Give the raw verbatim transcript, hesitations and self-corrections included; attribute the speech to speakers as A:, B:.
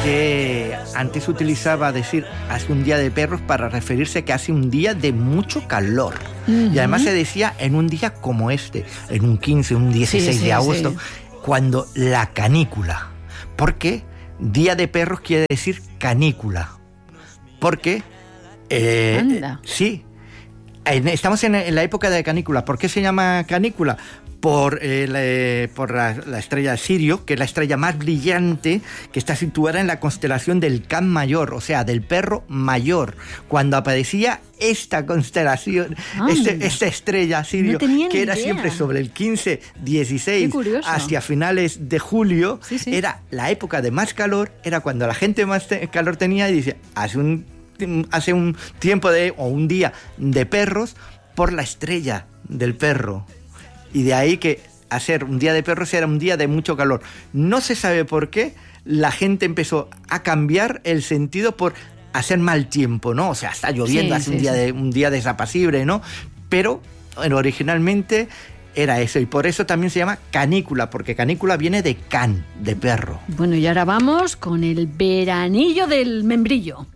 A: que antes utilizaba decir hace un día de perros para referirse que hace un día de mucho calor. Uh-huh. Y además se decía en un día como este, en un quince, un dieciséis sí, sí, de agosto, sí. cuando la canícula. ¿Por qué? Día de perros quiere decir canícula. Porque, eh,
B: Anda.
A: sí, estamos en, en la época de canícula. ¿Por qué se llama canícula? Por, eh, la, por la, la estrella Sirio, que es la estrella más brillante, que está situada en la constelación del Can Mayor, o sea, del perro mayor. Cuando aparecía esta constelación, este, esta estrella Sirio,
B: no
A: que era
B: idea.
A: siempre sobre el quince, dieciséis, hacia finales de julio,
B: sí, sí.
A: era la época de más calor, era cuando la gente más te- calor tenía, y dice, hace un, hace un tiempo de, o un día de perros, por la estrella del perro. Y de ahí que hacer un día de perros era un día de mucho calor. No se sabe por qué la gente empezó a cambiar el sentido por hacer mal tiempo, ¿no? O sea, está lloviendo,
B: sí,
A: hace
B: sí,
A: un día
B: sí.
A: de un día desapacible, ¿no? Pero bueno, originalmente era eso, y por eso también se llama canícula, porque canícula viene de can, de perro.
B: Bueno, y ahora vamos con el veranillo del membrillo.